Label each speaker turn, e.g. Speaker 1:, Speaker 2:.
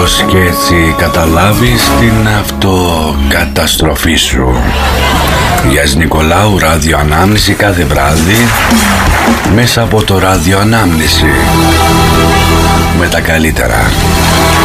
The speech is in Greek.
Speaker 1: ίσως και έτσι καταλάβεις την αυτοκαταστροφή σου. Γιάννης Νικολάου, ράδιο ανάμνηση κάθε βράδυ μέσα από το ράδιο ανάμνηση με τα καλύτερα.